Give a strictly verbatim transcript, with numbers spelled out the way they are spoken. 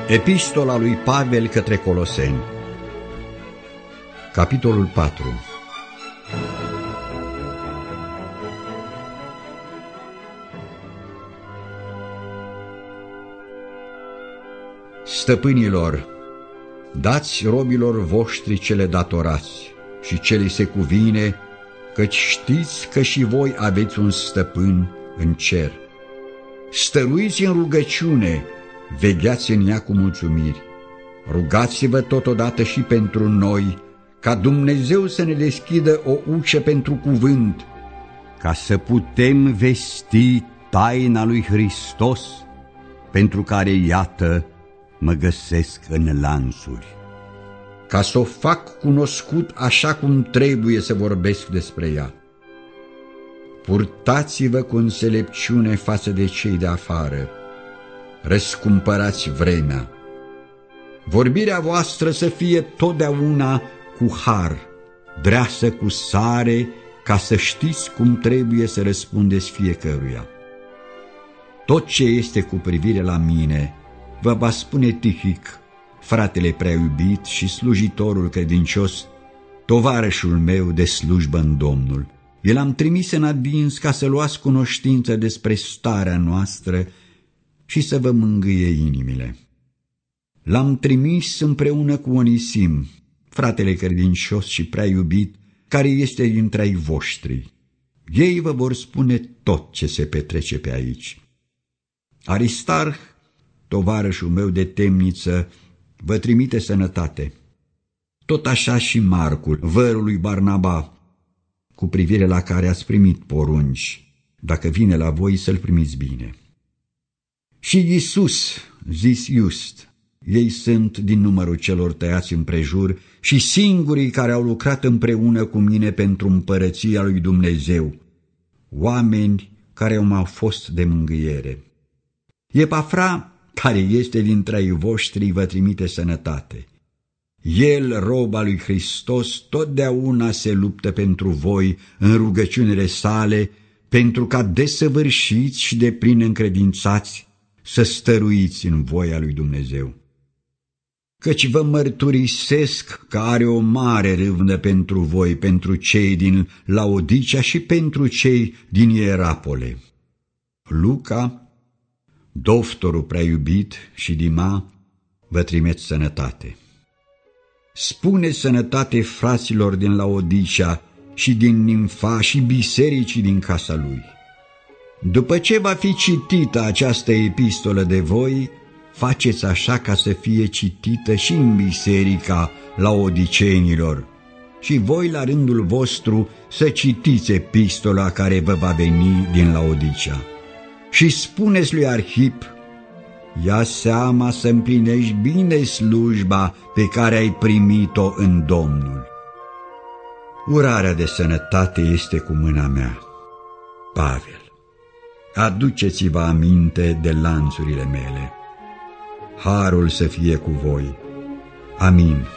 Epistola lui Pavel către Coloseni, capitolul patru. Stăpânilor, dați robilor voștri cele datorați și ce li se cuvine, căci știți că și voi aveți un stăpân în cer. Stăruiți în rugăciune, vegheați în ea cu mulțumiri. Rugați-vă totodată și pentru noi, ca Dumnezeu să ne deschidă o ușă pentru cuvânt, ca să putem vesti taina lui Hristos, pentru care, iată, mă găsesc în lanțuri. Ca să o fac cunoscut așa cum trebuie să vorbesc despre ea. Purtați-vă cu înțelepciune față de cei de afară, răscumpărați vremea. Vorbirea voastră să fie totdeauna cu har, dreasă cu sare, ca să știți cum trebuie să răspundeți fiecăruia. Tot ce este cu privire la mine vă va spune Tihic, fratele prea iubit și slujitorul credincios, tovarășul meu de slujbă în Domnul. El am trimis în adins ca să luați cunoștință despre starea noastră și să vă mângâie inimile. L-am trimis împreună cu Onisim, fratele credincios și prea iubit, care este dintre ai voștri. Ei vă vor spune tot ce se petrece pe aici. Aristarh, tovarășul meu de temniță, vă trimite sănătate. Tot așa și Marcul, vărul lui Barnaba, cu privire la care ați primit porunci, dacă vine la voi să-l primiți bine. Și Iisus, zis Iust, ei sunt din numărul celor tăiați împrejur și singurii care au lucrat împreună cu mine pentru împărăția lui Dumnezeu, oameni care m-au fost de mângâiere. Epafra, care este dintre ai voștri, vă trimite sănătate. El, rob al lui Hristos, totdeauna se luptă pentru voi în rugăciunile sale, pentru ca desăvârșiți și de plin încredințați să stăruiți în voia lui Dumnezeu. Căci vă mărturisesc că are o mare râvnă pentru voi, pentru cei din Laodicea și pentru cei din Ierapole. Luca, doftorul prea iubit, și Dima vă trimit sănătate. Spune sănătate fraților din Laodicea și din Nimfa și bisericii din casa lui. După ce va fi citită această epistolă de voi, faceți așa ca să fie citită și în biserica laodicenilor și voi la rândul vostru să citiți epistola care vă va veni din Laodicea. Și spuneți lui Arhip, ia seama să împlinești bine slujba pe care ai primit-o în Domnul. Urarea de sănătate este cu mâna mea. Pavel. Aduceți-vă aminte de lanțurile mele. Harul să fie cu voi. Amin.